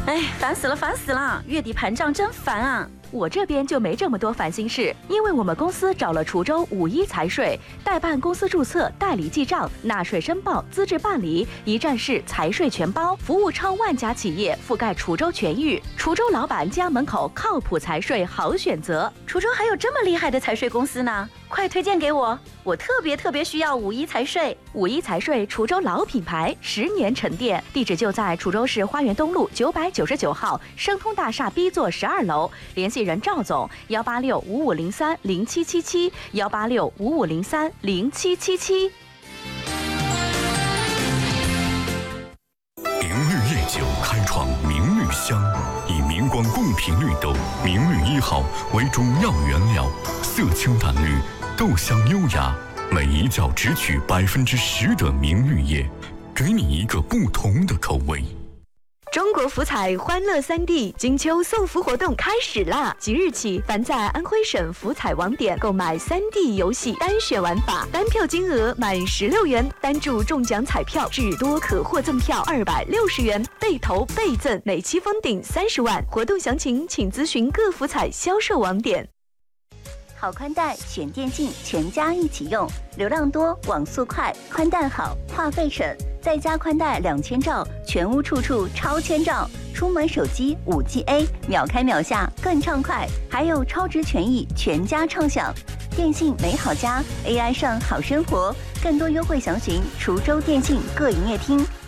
哎，烦死了，烦死了！月底盘账真烦啊！我这边就没这么多烦心事，因为我们公司找了滁州51财税，代办公司注册、代理记账、纳税申报、资质办理，一站式财税全包，服务超万家企业，覆盖滁州全域。滁州老板家门口靠谱财税好选择。滁州还有这么厉害的财税公司呢？快推荐给我！我特别需要51财税。51财税，滁州老品牌，10年沉淀，地址就在滁州市花园东路999号生通大厦 B 座12楼，联系人赵总18655030777，18655030777。 明绿夜酒开创明绿香，以明光贡品绿豆明绿1号为主要原料，色清淡绿，豆香优雅，每一窖只取10%的明绿叶，给你一个不同的口味。 中国福彩欢乐3D金秋送福活动开始啦！即日起，凡在安徽省福彩网点购买3D 游戏单选玩法，单票金额满16元，单注中奖彩票至多可获赠票260元，倍投倍赠，每期封顶30万。活动详情请咨询各福彩销售网点。 好宽带选电信，全家一起用，流量多，网速快，宽带好，话费省。在家宽带2000兆，全屋处处超千兆，出门手机5G秒开秒下更畅快，还有超值权益，全家畅享。电信美好家 ，AI 上好生活，更多优惠详询滁州电信各营业厅